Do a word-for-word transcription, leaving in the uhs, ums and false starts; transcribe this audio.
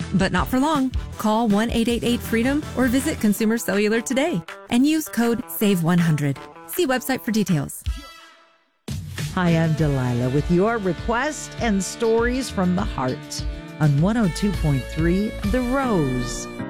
But not for long. Call one eight eight eight freedom or visit Consumer Cellular today and use code save one hundred. See website for details. Hi, I'm Delilah with your requests and stories from the heart on one oh two point three The Rose.